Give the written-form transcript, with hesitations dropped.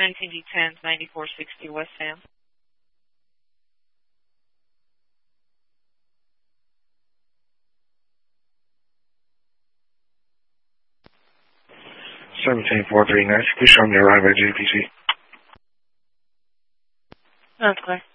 19D10, 9460 West Ham. Please show me arrive at JPC. That's clear.